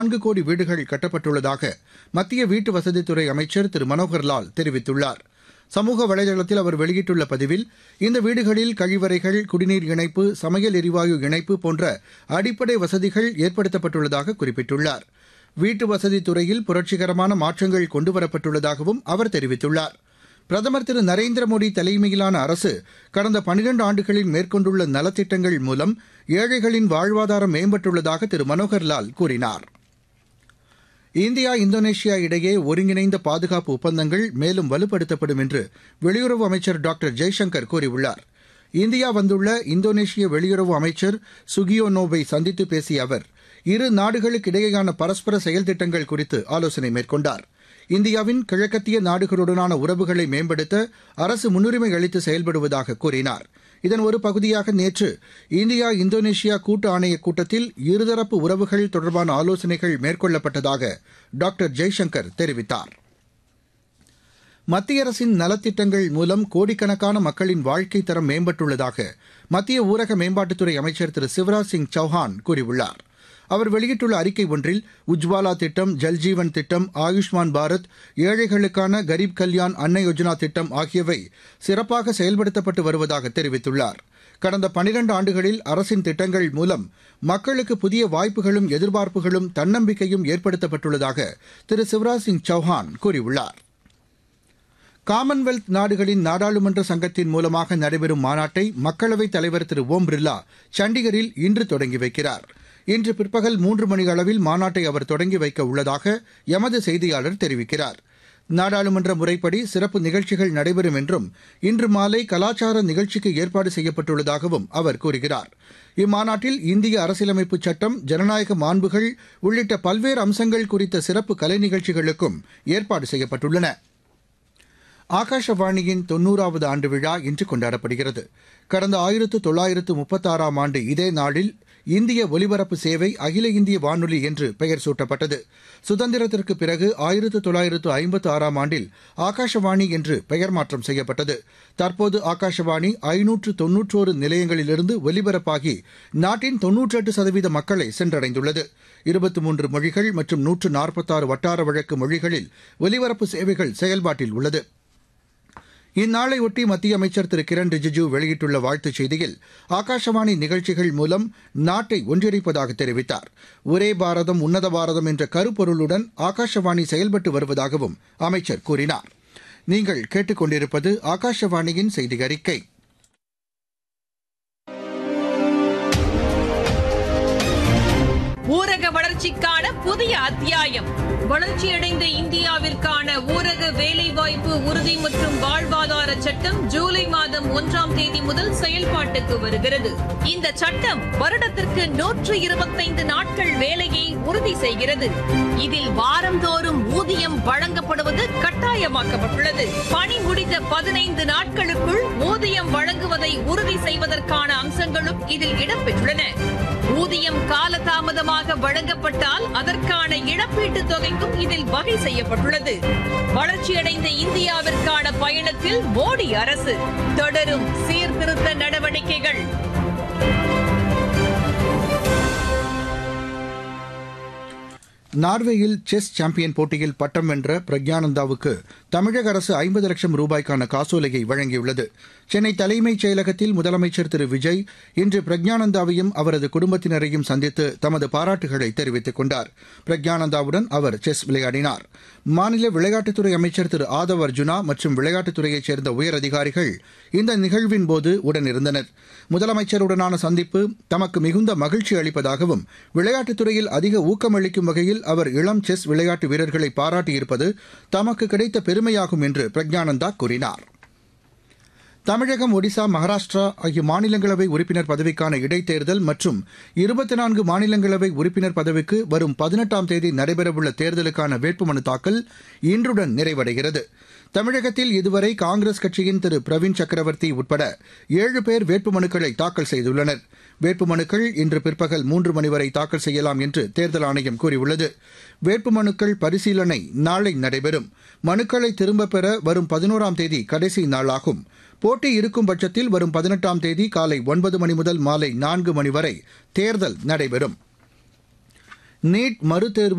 4 கோடி வீடுகள் கட்டப்பட்டுள்ளதாக மத்திய வீட்டு வசதித்துறை அமைச்சர் திரு மனோகர்லால் தெரிவித்துள்ளார். சமூக வலைதளத்தில் அவர் வெளியிட்டுள்ள பதிவில், இந்த வீடுகளில் கழிவறைகள், குடிநீர் இணைப்பு, சமையல் எரிவாயு இணைப்பு போன்ற அடிப்படை வசதிகள் ஏற்படுத்தப்பட்டுள்ளதாக குறிப்பிட்டுள்ளார். வீட்டு வசதித்துறையில் புரட்சிகரமான மாற்றங்கள் கொண்டுவரப்பட்டுள்ளதாகவும் அவர் தெரிவித்துள்ளார். பிரதமர் திரு நரேந்திர மோடி தலைமையிலான அரசு கடந்த 12 ஆண்டுகளில் மேற்கொண்டுள்ள நலத்திட்டங்கள் மூலம் ஏழைகளின் வாழ்வாதாரம் மேம்பட்டுள்ளதாக திரு மனோகர்லால் கூறினார். இந்தியா, இந்தோனேஷியா இடையே ஒருங்கிணைந்த பாதுகாப்பு ஒப்பந்தங்கள் மேலும் வலுப்படுத்தப்படும் என்று வெளியுறவு அமைச்சர் டாக்டர் ஜெய்சங்கர் கூறியுள்ளார். இந்தியா வந்துள்ள இந்தோனேஷிய வெளியுறவு அமைச்சர் சுகியோனோவை சந்தித்து பேசிய அவர், இரு நாடுகளுக்கிடையேயான பரஸ்பர செயல் திட்டங்கள் குறித்து ஆலோசனை மேற்கொண்டார். இந்தியாவின் கிழக்கத்திய நாடுகளுடனான உறவுகளை மேம்படுத்த அரசு முன்னுரிமை அளித்து செயல்படுவதாக கூறினார். இதன் ஒரு பகுதியாக நேற்று இந்தியா, இந்தோனேஷியா கூட்டு ஆணையக் கூட்டத்தில் இருதரப்பு உறவுகள் தொடர்பான ஆலோசனைகள் மேற்கொள்ளப்பட்டதாக டாக்டர் ஜெய்சங்கர் தெரிவித்தார். மத்திய அரசின் நலத்திட்டங்கள் மூலம் கோடிக்கணக்கான மக்களின் வாழ்க்கைத் தரம் மேம்பட்டுள்ளதாக மத்திய ஊரக மேம்பாட்டுத்துறை அமைச்சர் திரு சிவராஜ் சிங் சௌஹான் கூறியுள்ளார். அவர் வெளியிட்டுள்ள அறிக்கை ஒன்றில், உஜ்வாலா திட்டம், ஜல்ஜீவன் திட்டம், ஆயுஷ்மான் பாரத், ஏழைகளுக்கான கரீப் கல்யாண் அன்ன யோஜனா திட்டம் ஆகியவை சிறப்பாக செயல்படுத்தப்பட்டு வருவதாக தெரிவித்துள்ளார். கடந்த 12 ஆண்டுகளில் அரசின் திட்டங்கள் மூலம் மக்களுக்கு புதிய வாய்ப்புகளும் எதிர்பார்ப்புகளும் தன்னம்பிக்கையும் ஏற்படுத்தப்பட்டுள்ளதாக திரு சிவராஜ் சிங் சௌஹான் கூறியுள்ளார். காமன்வெல்த் நாடுகளின் நாடாளுமன்ற சங்கத்தின் மூலமாக நடைபெறும் மாநாட்டை மக்களவைத் தலைவர் திரு ஓம் பிர்லா சண்டிகரில் இன்று தொடங்கி வைக்கிறார். இன்று பிற்பகல் 3 மணி அளவில் மாநாட்டை அவர் தொடங்கி வைக்க உள்ளதாக எமது செய்தியாளர் தெரிவிக்கிறார். நாடாளுமன்ற முறைப்படி சிறப்பு நிகழ்ச்சிகள் நடைபெறும் என்றும் இன்று மாலை கலாச்சார நிகழ்ச்சிக்கு ஏற்பாடு செய்யப்பட்டுள்ளதாகவும் அவர் கூறுகிறார். இம்மாநாட்டில் இந்திய அரசியலமைப்பு சட்டம், ஜனநாயக மாண்புகள் உள்ளிட்ட பல்வேறு அம்சங்கள் குறித்த சிறப்பு கலை நிகழ்ச்சிகளுக்கும் ஏற்பாடு செய்யப்பட்டுள்ளன. ஆகாஷவாணியின் 90வது ஆண்டு விழா இன்று கொண்டாடப்படுகிறது. கடந்த 1936ஆம் ஆண்டு இதே நாளில் இந்திய ஒலிபரப்பு சேவை அகில இந்திய வானொலி என்று பெயர் சூட்டப்பட்டது. சுதந்திரத்திற்கு பிறகு 1956ஆம் ஆண்டில் ஆகாஷவாணி என்று பெயர் மாற்றம் செய்யப்பட்டது. தற்போது ஆகாஷவாணி 591 நிலையங்களிலிருந்து ஒலிபரப்பாகி நாட்டின் 98% மக்களை சென்றடைந்துள்ளது. 23 மொழிகள் மற்றும் 146 வட்டார வழக்கு மொழிகளில் ஒலிபரப்பு சேவைகள் செயல்பாட்டில் உள்ளது. இந்நாளையொட்டி மத்திய அமைச்சர் திரு கிரண் ரிஜிஜூ வெளியிட்டுள்ள வாழ்த்துச் செய்தியில், ஆகாஷவாணி நிகழ்ச்சிகள் மூலம் நாட்டை ஒன்றிணைப்பதாக தெரிவித்தார். ஒரே பாரதம் உன்னத பாரதம் என்ற கருப்பொருளுடன் ஆகாஷவாணி செயல்பட்டு வருவதாகவும் அமைச்சர் கூறினார். நீங்கள் கேட்டுக் கொண்டிருப்பது ஆகாஷவாணியின் செய்தி அறிக்கை. ஊரக வளர்ச்சிக்கான புதிய அத்தியாயம். வளர்ச்சியடைந்த இந்தியாவிற்கான ஊரக வேலைவாய்ப்பு உறுதி மற்றும் வாழ்வாதார சட்டம் ஜூலை மாதம் 1ஆம் தேதி முதல் செயல்பாட்டுக்கு வருகிறது. இந்த சட்டம் வருடத்திற்கு 125 நாட்கள் வேலையை உறுதி செய்கிறது. இதில் வாரந்தோறும் ஊதியம் வழங்கப்படுவது கட்டாயமாக்கப்பட்டுள்ளது. பணி முடிந்த 15 நாட்களுக்குள் ஊதியம் வழங்குவதை உறுதி செய்வதற்கான அம்சங்களும் இதில் இடம்பெற்றுள்ளன. ஊதியம் காலதாமதமாக வழங்கப்பட்டால் அதற்கான இழப்பீட்டுத் தொகைக்கும் இதில் வகை செய்யப்பட்டுள்ளது. வளர்ச்சியடைந்த இந்தியாவிற்கான பயணத்தில் மோடி அரசு தொடரும் சீர்திருத்த நடவடிக்கைகள். நார்வேயில் செஸ் சாம்பியன் போட்டியில் பட்டம் வென்ற பிரக்ஞானந்தாவுக்கு தமிழக அரசு 50 லட்சம் ரூபாய்க்கான காசோலையை வழங்கியுள்ளது. சென்னை தலைமைச் செயலகத்தில் முதலமைச்சர் திரு விஜய் இன்று பிரக்ஞானந்தாவையும் அவரது குடும்பத்தினரையும் சந்தித்து தமது பாராட்டுகளை தெரிவித்துக் கொண்டார். பிரக்ஞானந்தாவுடன் அவர் செஸ் விளையாடினார். மாநில விளையாட்டுத்துறை அமைச்சர் திரு ஆதவ் அர்ஜுனா மற்றும் விளையாட்டுத்துறையைச் சேர்ந்த உயரதிகாரிகள் இந்த நிகழ்வின்போது உடனிருந்தனர். முதலமைச்சருடனான சந்திப்பு தமக்கு மிகுந்த மகிழ்ச்சி அளிப்பதாகவும், விளையாட்டுத்துறையில் அதிக ஊக்கமளிக்கும் வகையில் அவர் இளம் செஸ் விளையாட்டு வீரர்களை பாராட்டியிருப்பது தமக்கு கிடைத்த பெருமையாகும் என்று பிரக்ஞானந்தா கூறினார். தமிழகம், ஒடிசா, மகாராஷ்டிரா ஆகிய மாநிலங்களவை உறுப்பினர் பதவிக்கான இடைத்தேர்தல் மற்றும் 24 மாநிலங்களவை உறுப்பினர் பதவிக்கு வரும் 18ஆம் தேதி நடைபெறவுள்ள தேர்தலுக்கான வேட்புமனு தாக்கல் இன்றுடன் நிறைவடைகிறது. தமிழகத்தில் இதுவரை காங்கிரஸ் கட்சியின் திரு பிரவீன் சக்கரவர்த்தி உட்பட 7 பேர் வேட்புமனுக்களை தாக்கல் செய்துள்ளனர். வேட்புமனுக்கள் இன்று பிற்பகல் 3 மணி வரை தாக்கல் செய்யலாம் என்று தேர்தல் ஆணையம் கூறியுள்ளது. வேட்புமனுக்கள் பரிசீலனை நாளை நடைபெறும். மனுக்களை திரும்பப் பெற வரும் 11ஆம் தேதி கடைசி நாளாகும். போட்டி இருக்கும் பட்சத்தில் வரும் 18ஆம் தேதி காலை 9 மணி முதல் மாலை 4 மணி வரை தேர்தல் நடைபெறும். நீட் மறுதேர்வு